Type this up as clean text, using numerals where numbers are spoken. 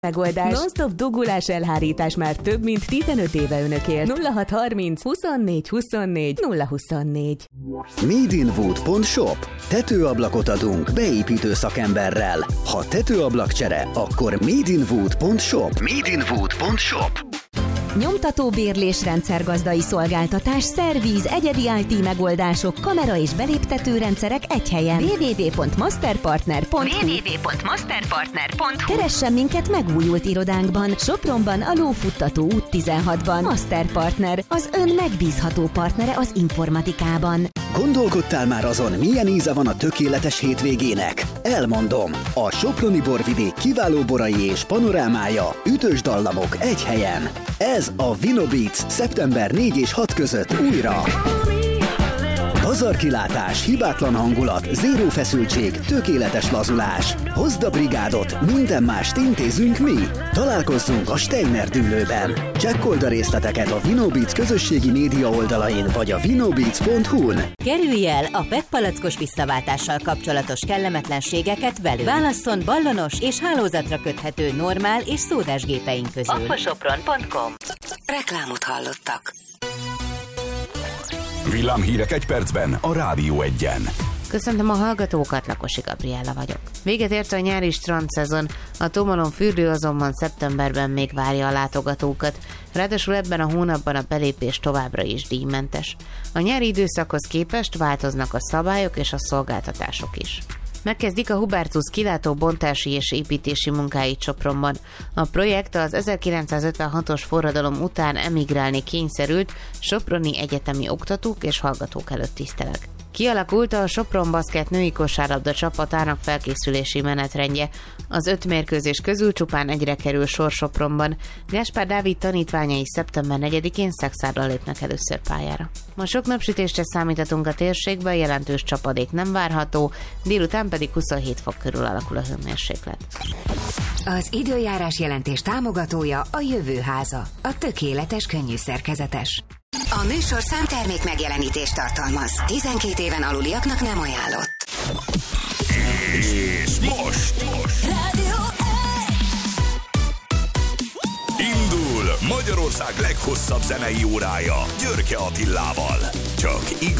Megoldás. Non-stop dugulás elhárítás már több mint 15 éve önökért. 0630 24 24 024. Madeinwood.shop. Tetőablakot adunk beépítő szakemberrel. Ha tetőablakcsere, akkor Madeinwood.shop. Madeinwood.shop. Nyomtató bérlés, rendszergazdai szolgáltatás, szervíz, egyedi IT megoldások, kamera és beléptető rendszerek egy helyen. www.masterpartner.hu. Keressen minket megújult irodánkban, Sopronban, a Lófuttató út 16-ban. Master Partner, az ön megbízható partnere az informatikában. Gondolkodtál már azon, milyen íze van a tökéletes hétvégének? Elmondom! A soproni borvidék kiváló borai és panorámája, ütős dallamok egy helyen. Ez a Vino Beats szeptember 4 és 6 között újra. Pazarkilátás, hibátlan hangulat, zéró feszültség, tökéletes lazulás. Hozd a brigádot, minden mást intézünk mi. Találkozzunk a Steiner dűlőben. Csekkold a részleteket a Vino Beats közösségi média oldalain vagy a vinobeats.hu-n. Kerülj el a PET palackos visszaváltással kapcsolatos kellemetlenségeket velünk. Válasszon ballonos és hálózatra köthető normál és szódás gépeink közül. Aquasopron.com. Reklámot hallottak. Villámhírek egy percben a Rádió 1-en. Köszöntöm a hallgatókat, Lakosi Gabriella vagyok. Véget ért a nyári strandszezon, a Tomalon fürdő azonban szeptemberben még várja a látogatókat, ráadásul ebben a hónapban a belépés továbbra is díjmentes. A nyári időszakhoz képest változnak a szabályok és a szolgáltatások is. Megkezdik a Hubertus kilátó bontási és építési munkáit Sopronban. A projekt az 1956-os forradalom után emigrálni kényszerült soproni egyetemi oktatók és hallgatók előtt tiszteleg. Kialakult a Sopron Basket női kosárlabda csapatának felkészülési menetrendje. Az 5 mérkőzés közül csupán egyre kerül sor Sopronban. Gáspár Dávid tanítványai szeptember 4-én Szexárdal lépnek először pályára. Ma sok napsütésre számíthatunk a térségben, jelentős csapadék nem várható, délután pedig 27 fok körül alakul a hőmérséklet. Az időjárás jelentés támogatója a Jövőháza, a tökéletes könnyű szerkezetes. A műsor számtermék megjelenítést tartalmaz. 12 éven aluliaknak nem ajánlott. És most Rádió indul Magyarország leghosszabb zenei órája Györke Attilával. Csak igaz.